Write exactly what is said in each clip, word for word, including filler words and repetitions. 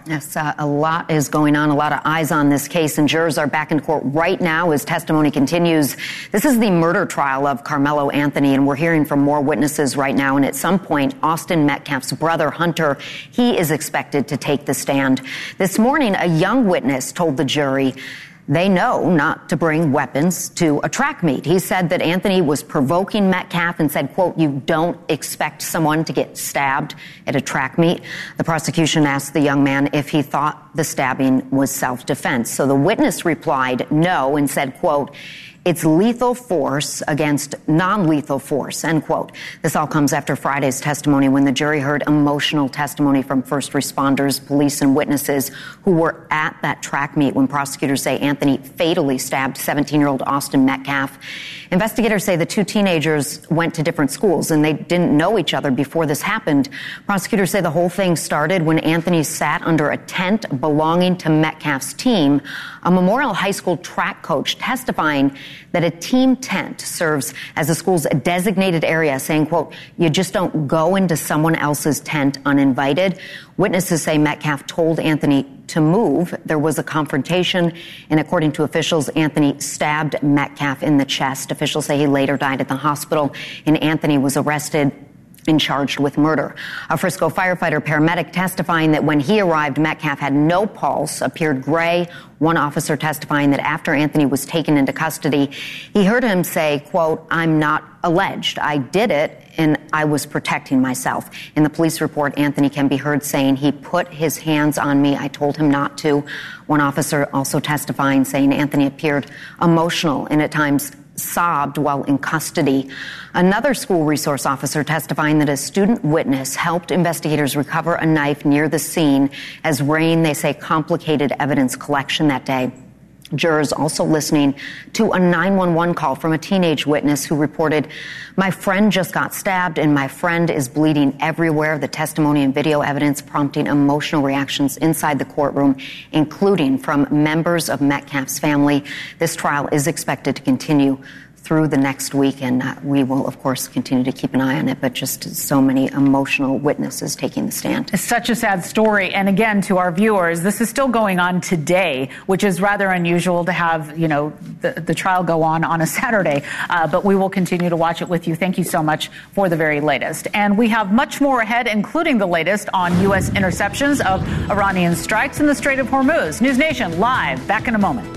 Yes, uh, a lot is going on, a lot of eyes on this case, and jurors are back in court right now as testimony continues. This is the murder trial of Carmelo Anthony, and we're hearing from more witnesses right now. And at some point, Austin Metcalf's brother, Hunter, he is expected to take the stand. This morning, a young witness told the jury they know not to bring weapons to a track meet. He said that Anthony was provoking Metcalf and said, quote, "You don't expect someone to get stabbed at a track meet." The prosecution asked the young man if he thought the stabbing was self-defense. So the witness replied no and said, quote, "It's lethal force against non-lethal force," end quote. This all comes after Friday's testimony when the jury heard emotional testimony from first responders, police, and witnesses who were at that track meet when prosecutors say Anthony fatally stabbed seventeen-year-old Austin Metcalf. Investigators say the two teenagers went to different schools and they didn't know each other before this happened. Prosecutors say the whole thing started when Anthony sat under a tent belonging to Metcalf's team. A Memorial High School track coach testifying that a team tent serves as the school's designated area, saying, quote, "You just don't go into someone else's tent uninvited." Witnesses say Metcalf told Anthony to move. There was a confrontation, and according to officials, Anthony stabbed Metcalf in the chest. Officials say he later died at the hospital, and Anthony was arrested and charged with murder. A Frisco firefighter paramedic testifying that when he arrived, Metcalf had no pulse, appeared gray. One officer testifying that after Anthony was taken into custody, he heard him say, quote, "I'm not alleged. I did it and I was protecting myself." In the police report, Anthony can be heard saying he put his hands on me. I told him not to. One officer also testifying saying Anthony appeared emotional and at times sobbed while in custody. Another school resource officer testifying that a student witness helped investigators recover a knife near the scene as rain, they say, complicated evidence collection that day. Jurors also listening to a nine one one call from a teenage witness who reported, "My friend just got stabbed and my friend is bleeding everywhere." The testimony and video evidence prompting emotional reactions inside the courtroom, including from members of Metcalf's family. This trial is expected to continue through the next week, and uh, we will, of course, continue to keep an eye on it, but just so many emotional witnesses taking the stand. It's such a sad story, and again, to our viewers, this is still going on today, which is rather unusual to have, you know, the, the trial go on on a Saturday, uh, but we will continue to watch it with you. Thank you so much for the very latest. And we have much more ahead, including the latest on U S interceptions of Iranian strikes in the Strait of Hormuz. News Nation live, back in a moment.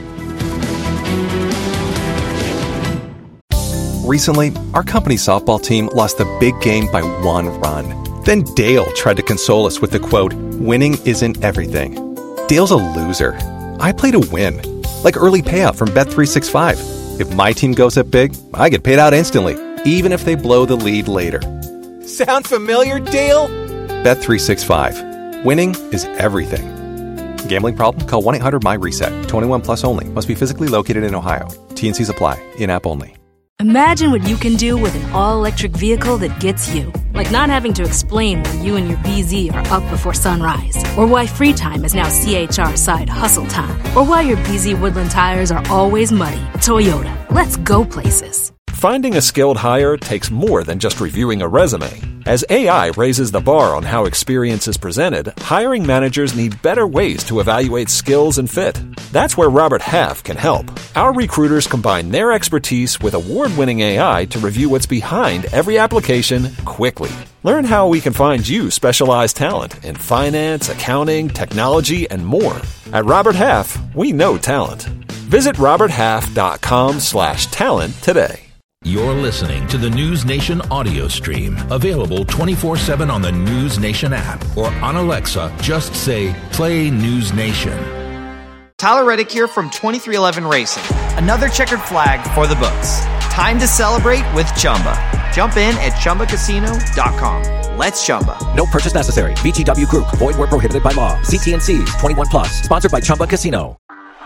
Recently, our company softball team lost the big game by one run. Then Dale tried to console us with the quote, "Winning isn't everything." Dale's a loser. I play to win. Like early payout from Bet three sixty-five. If my team goes up big, I get paid out instantly, even if they blow the lead later. Sound familiar, Dale? Bet three sixty-five. Winning is everything. Gambling problem? Call one eight hundred M Y reset. twenty-one plus only. Must be physically located in Ohio. T and Cs apply. In-app only. Imagine what you can do with an all-electric vehicle that gets you. Like not having to explain why you and your B Z are up before sunrise. Or why free time is now C H R side hustle time. Or why your B Z Woodland tires are always muddy. Toyota. Let's go places. Finding a skilled hire takes more than just reviewing a resume. As A I raises the bar on how experience is presented, hiring managers need better ways to evaluate skills and fit. That's where Robert Half can help. Our recruiters combine their expertise with award-winning A I to review what's behind every application quickly. Learn how we can find you specialized talent in finance, accounting, technology, and more. At Robert Half, we know talent. Visit roberthalf.com slash talent today. You're listening to the News Nation audio stream, available twenty-four seven on the News Nation app or on Alexa. Just say, "Play News Nation." Tyler Reddick here from twenty-three eleven Racing. Another checkered flag for the books. Time to celebrate with Chumba. Jump in at chumba casino dot com. Let's Chumba. No purchase necessary. V G W Group. Void where prohibited by law. See T and C's. twenty-one plus. Sponsored by Chumba Casino.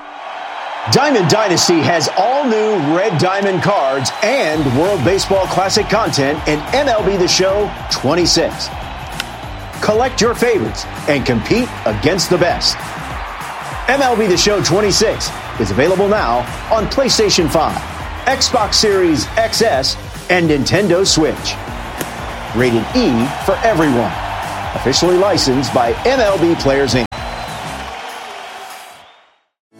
Diamond Dynasty has all new Red Diamond cards and World Baseball Classic content in M L B The Show twenty-six. Collect your favorites and compete against the best. M L B The Show twenty-six is available now on PlayStation five, Xbox Series X S, and Nintendo Switch. Rated E for everyone. Officially licensed by M L B Players Incorporated.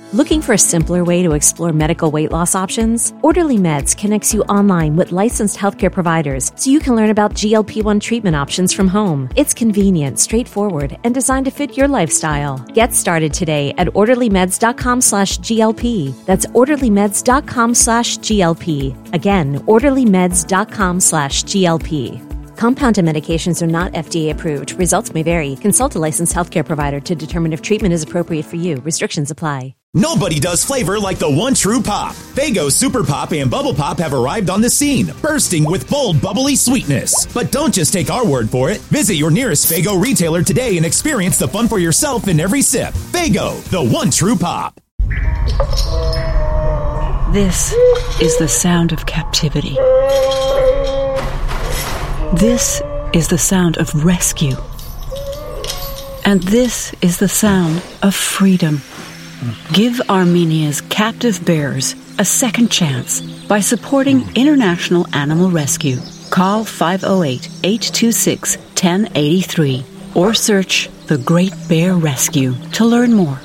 Looking for a simpler way to explore medical weight loss options? Orderly Meds connects you online with licensed healthcare providers so you can learn about G L P one treatment options from home. It's convenient, straightforward, and designed to fit your lifestyle. Get started today at orderlymeds.com slash GLP. That's orderlymeds.com slash GLP. Again, orderlymeds.com slash GLP. Compounded medications are not F D A approved. Results may vary. Consult a licensed healthcare provider to determine if treatment is appropriate for you. Restrictions apply. Nobody does flavor like the one true pop. Faygo Super Pop and Bubble Pop have arrived on the scene, bursting with bold, bubbly sweetness. But don't just take our word for it. Visit your nearest Faygo retailer today and experience the fun for yourself in every sip. Faygo, the one true pop. This is the sound of captivity. This is the sound of rescue. And this is the sound of freedom. Give Armenia's captive bears a second chance by supporting International Animal Rescue. Call five oh eight, eight two six, one oh eight three or search The Great Bear Rescue to learn more.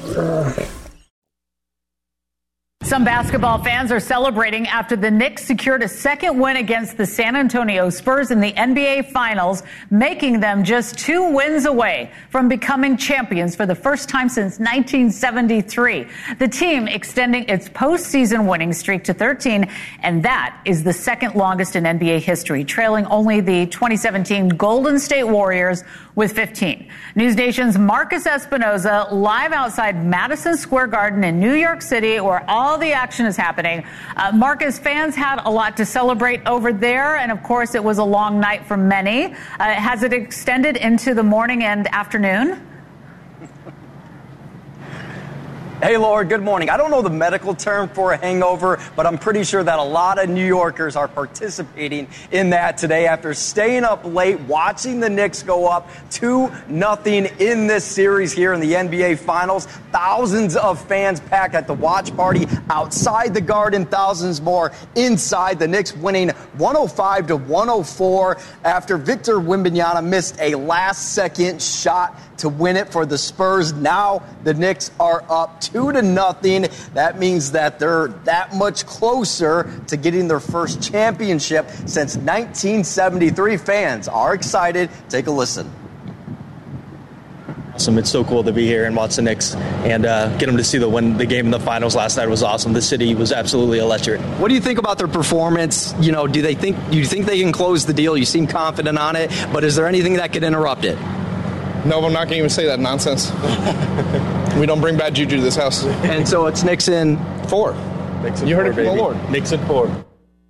Some basketball fans are celebrating after the Knicks secured a second win against the San Antonio Spurs in the N B A Finals, making them just two wins away from becoming champions for the first time since nineteen seventy-three. The team extending its postseason winning streak to thirteen, and that is the second longest in N B A history, trailing only the twenty seventeen Golden State Warriors with fifteen. News Nation's Marcus Espinoza live outside Madison Square Garden in New York City, where all the action is happening. Uh, Marcus, fans had a lot to celebrate over there, and of course it was a long night for many. Uh, has it extended into the morning and afternoon? Hey, Laura, good morning. I don't know the medical term for a hangover, but I'm pretty sure that a lot of New Yorkers are participating in that today after staying up late, watching the Knicks go up two nothing in this series here in the N B A Finals. Thousands of fans packed at the watch party outside the Garden, thousands more inside. The Knicks winning one oh five to one oh four after Victor Wembanyama missed a last-second shot to win it for the Spurs. Now the Knicks are up two to nothing. That means that they're that much closer to getting their first championship since nineteen seventy-three. Fans are excited. Take a listen. Awesome. It's so cool to be here and watch the Knicks and uh, get them to see the win the game in the finals last night was awesome. The city was absolutely electric. What do you think about their performance? You know, do they think do you think they can close the deal? You seem confident on it, but is there anything that could interrupt it? No, I'm not going to even say that nonsense. We don't bring bad juju to this house. And so it's Knicks in four. Knicks in you heard four, it from baby. the Lord. Knicks in four.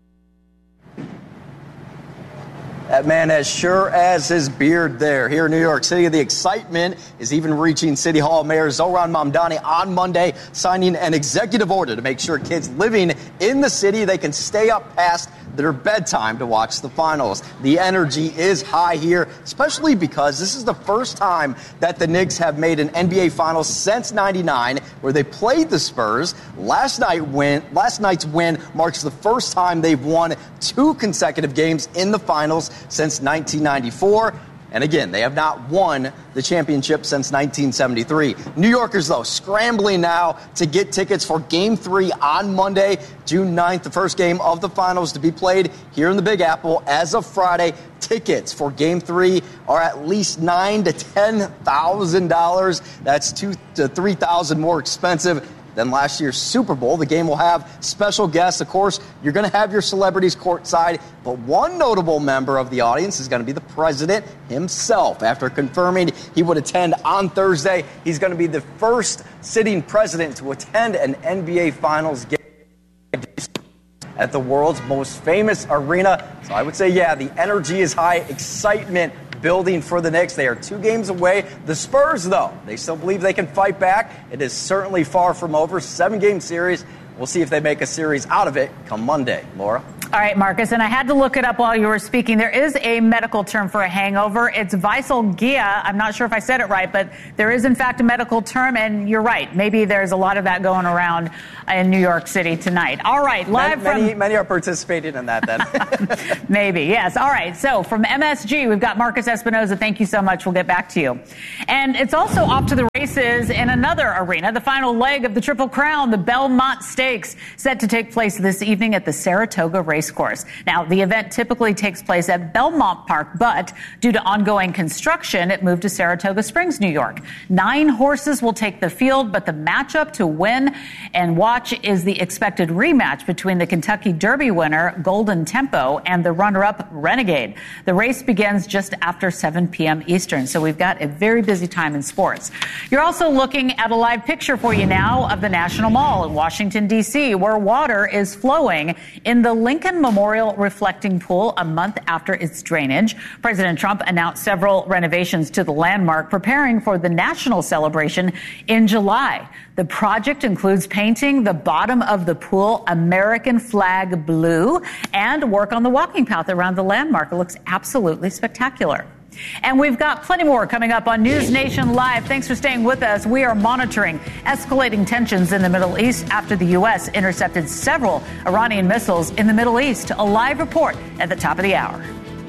That man as sure as his beard there. Here in New York City, the excitement is even reaching City Hall. Mayor Zohran Mamdani on Monday signing an executive order to make sure kids living in the city, they can stay up past their bedtime to watch the finals. The energy is high here, especially because this is the first time that the Knicks have made an N B A Finals since ninety-nine, where they played the Spurs. Last night win, last night's win marks the first time they've won two consecutive games in the finals since nineteen ninety-four. And again, they have not won the championship since nineteen seventy-three. New Yorkers, though, scrambling now to get tickets for Game three on Monday, June ninth, the first game of the finals to be played here in the Big Apple. As of Friday, tickets for Game three are at least nine thousand to ten thousand dollars. That's two thousand to three thousand dollars more expensive than last year's Super Bowl. The game will have special guests. Of course, you're going to have your celebrities courtside, but one notable member of the audience is going to be the president himself. After confirming he would attend on Thursday, he's going to be the first sitting president to attend an N B A Finals game at the world's most famous arena. So I would say, yeah, the energy is high, excitement building for the Knicks. They are two games away. The Spurs, though, they still believe they can fight back. It is certainly far from over. Seven-game series. We'll see if they make a series out of it come Monday. Laura? All right, Marcus, and I had to look it up while you were speaking. There is a medical term for a hangover. It's Vaisalgia. I'm not sure if I said it right, but there is, in fact, a medical term, and you're right. Maybe there's a lot of that going around in New York City tonight. All right, live many, from... Many, many are participating in that, then. Maybe, yes. All right, so from M S G, we've got Marcus Espinoza. Thank you so much. We'll get back to you. And it's also off to the races in another arena, the final leg of the Triple Crown, the Belmont Stakes, set to take place this evening at the Saratoga Race Course. Now, the event typically takes place at Belmont Park, but due to ongoing construction, it moved to Saratoga Springs, New York. Nine horses will take the field, but the matchup to win and watch is the expected rematch between the Kentucky Derby winner, Golden Tempo, and the runner-up, Renegade. The race begins just after seven p.m. Eastern, so we've got a very busy time in sports. You're also looking at a live picture for you now of the National Mall in Washington, D C, where water is flowing in the Lincoln Memorial Reflecting Pool a month after its drainage. President Trump announced several renovations to the landmark, preparing for the national celebration in July. The project includes painting the bottom of the pool American flag blue and work on the walking path around the landmark. It looks absolutely spectacular. And we've got plenty more coming up on News Nation Live. Thanks for staying with us. We are monitoring escalating tensions in the Middle East after the U S intercepted several Iranian missiles in the Middle East. A live report at the top of the hour.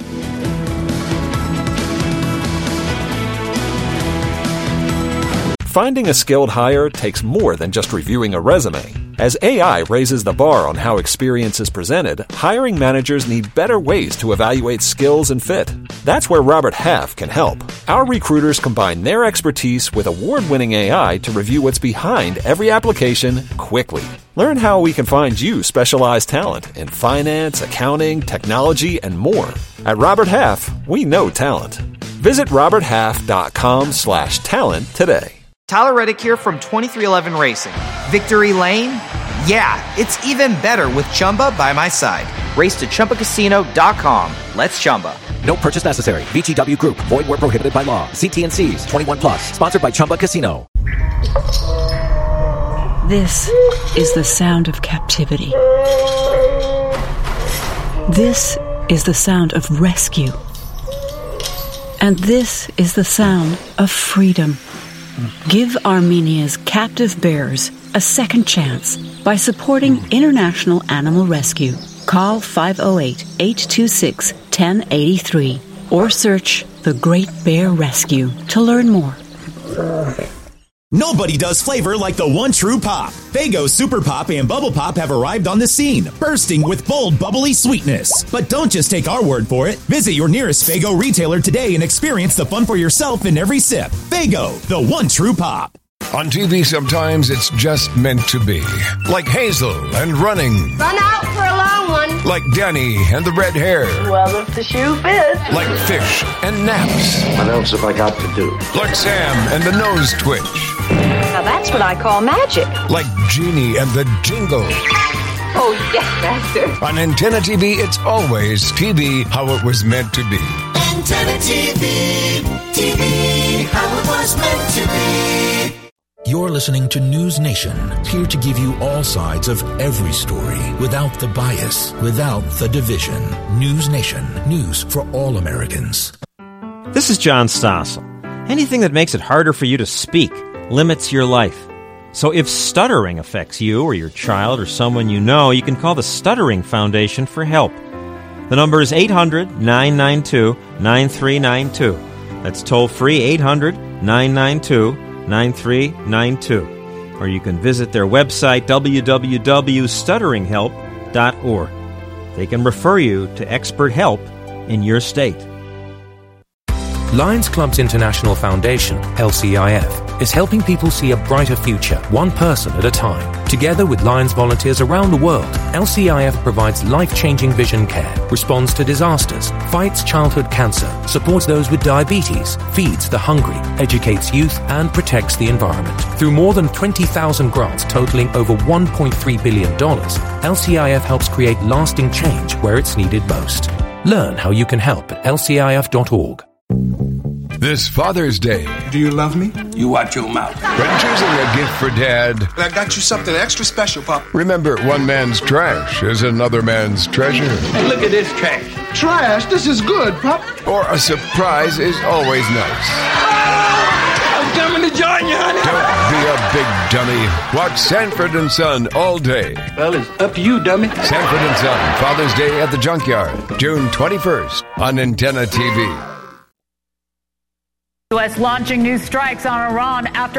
Finding a skilled hire takes more than just reviewing a resume. As A I raises the bar on how experience is presented, hiring managers need better ways to evaluate skills and fit. That's where Robert Half can help. Our recruiters combine their expertise with award-winning A I to review what's behind every application quickly. Learn how we can find you specialized talent in finance, accounting, technology, and more. At Robert Half, we know talent. Visit roberthalf.com slash talent today. Tyler Reddick here from twenty-three eleven Racing. Victory Lane? Yeah, it's even better with Chumba by my side. Race to Chumba Casino dot com. Let's Chumba. No purchase necessary. V G W Group. Void where prohibited by law. See T and C's. twenty-one plus. Sponsored by Chumba Casino. This is the sound of captivity. This is the sound of rescue. And this is the sound of freedom. Give Armenia's captive bears a second chance by supporting International Animal Rescue. Call five oh eight, eight two six, one oh eight three or search The Great Bear Rescue to learn more. Nobody does flavor like the one true pop. Faygo Super Pop and Bubble Pop have arrived on the scene, bursting with bold, bubbly sweetness. But don't just take our word for it. Visit your nearest Faygo retailer today and experience the fun for yourself in every sip. Faygo, the one true pop. On T V, sometimes it's just meant to be. Like Hazel and running. Run out for a long one. Like Danny and the red hair. Well, if the shoe fits. Like fish and naps. What else have I got to do? Like Sam and the nose twitch. Now that's what I call magic. Like Genie and the jingle. Oh, yes, Master. On Antenna T V, it's always T V how it was meant to be. Antenna T V, T V how it was meant to be. You're listening to News Nation, here to give you all sides of every story, without the bias, without the division. News Nation, news for all Americans. This is John Stossel. Anything that makes it harder for you to speak limits your life. So if stuttering affects you or your child or someone you know, you can call the Stuttering Foundation for help. The number is eight hundred, nine nine two, nine three nine two. That's toll-free eight hundred, nine nine two, nine three nine two. Or you can visit their website, w w w dot stuttering help dot org. They can refer you to expert help in your state. Lions Club's International Foundation, L C I F, is helping people see a brighter future, one person at a time. Together with Lions volunteers around the world, L C I F provides life-changing vision care, responds to disasters, fights childhood cancer, supports those with diabetes, feeds the hungry, educates youth, and protects the environment. Through more than twenty thousand grants totaling over one point three billion dollars, L C I F helps create lasting change where it's needed most. Learn how you can help at L C I F dot org. This Father's Day. Do you love me? You watch your mouth. When choosing a gift for Dad, I got you something extra special, Pop. remember one man's trash is another man's treasure. Hey, look at this trash. Trash? This is good, Pop. Or a surprise is always nice. I'm coming to join you, honey. Don't be a big dummy. Watch Sanford and Son all day. Well, it's up to you, dummy. Sanford and Son, Father's Day at the Junkyard, June twenty-first on Antenna T V. U S launching new strikes on Iran after